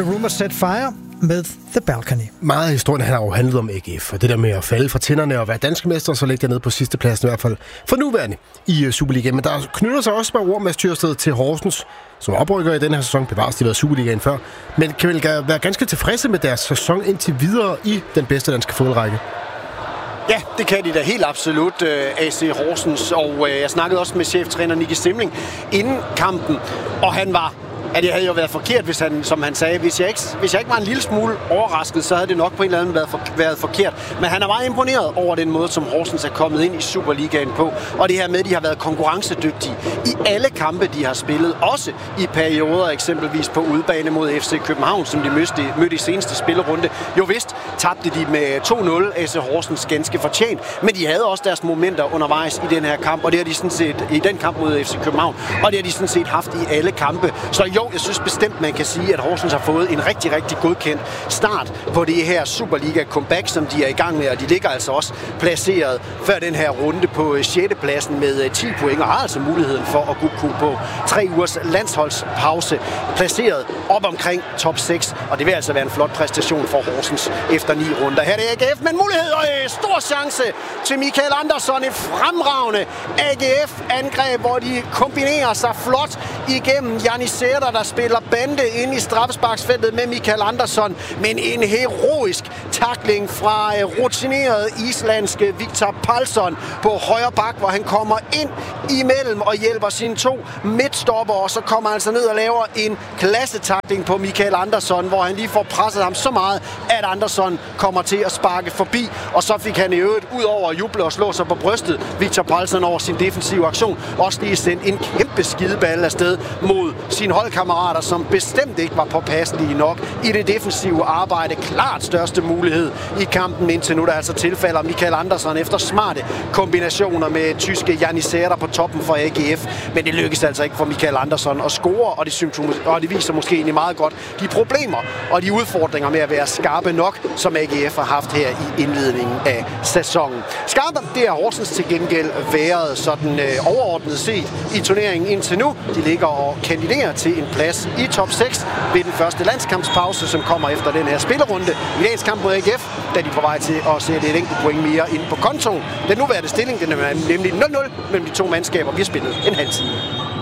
The Rumors Set Fire med The Balcony. Meget af historien har jo handlet om AGF, og det der med at falde fra tænderne og være danske mester, så ligger jeg ned på sidste pladsen i hvert fald for nuværende i Superligaen. Men der knytter sig også bare ord, Mads Tyrsted, til Horsens, som oprykker i den her sæson. Bevares, de har været Superligaen før, men kan vel være ganske tilfredse med deres sæson indtil videre i den bedste danske fodboldrække. Ja, det kan de da helt absolut, AC Horsens, og jeg snakkede også med cheftræner Nicky Stimling inden kampen, og han var, at det havde jo været forkert, hvis han, som han sagde, hvis jeg ikke var en lille smule overrasket, så havde det nok på en eller anden været forkert. Men han er meget imponeret over den måde, som Horsens er kommet ind i Superligaen på, og det her med, at de har været konkurrencedygtige i alle kampe, de har spillet, også i perioder, eksempelvis på udebane mod FC København, som de mødte i seneste spillerunde. Jo vist tabte de med 2-0, AC Horsens ganske fortjent, men de havde også deres momenter undervejs i den her kamp, og det har de sådan set i den kamp mod FC København, og det har de sådan set haft i alle kampe. Så jo, jeg synes bestemt, man kan sige, at Horsens har fået en rigtig, rigtig godkendt start på det her Superliga-comeback, som de er i gang med, og de ligger altså også placeret før den her runde på 6. pladsen med 10 point, og har altså muligheden for at kunne på 3 ugers landsholdspause, placeret op omkring top 6, og det vil altså være en flot præstation for Horsens efter 9 runder. Her er det AGF, men mulighed og stor chance til Michael Andersson, et fremragende AGF-angreb, hvor de kombinerer sig flot igennem Janni Sæder, der spiller bande ind i straffesparksfeltet med Michael Andersson, men en heroisk tackling fra rutineret islandske Viktor Palsson på højre bak, hvor han kommer ind imellem og hjælper sine 2 midtstopper, og så kommer han altså ned og laver en klassetackling på Michael Andersson, hvor han lige får presset ham så meget, at Andersson kommer til at sparke forbi, og så fik han i øvrigt ud over at juble og slå sig på brystet, Viktor Palsson, over sin defensive aktion, også lige sendt en kæmpe skideball afsted mod sine holdkammerater, som bestemt ikke var påpasselige nok i det defensive arbejde. Klart største mulighed i kampen indtil nu, der altså tilfalder Michael Andersson efter smarte kombinationer med tyske Janni Sæder på toppen for AGF. Men det lykkes altså ikke for Michael Andersson at score, og det viser måske egentlig meget godt de problemer og de udfordringer med at være skarpe nok, som AGF har haft her i indledningen af sæsonen. Skarpe, det har Horsens til gengæld været sådan overordnet set i turneringen indtil nu. De ligger og kandiderer til en plads i top 6 ved den første landskampspause, som kommer efter den her spillerunde. I dagens kamp mod AGF, da de er på vej til at sætte et enkelt point mere ind på kontoen. Den nuværende stilling, den er nemlig 0-0 mellem de 2 mandskaber. Vi har spillet en halv time.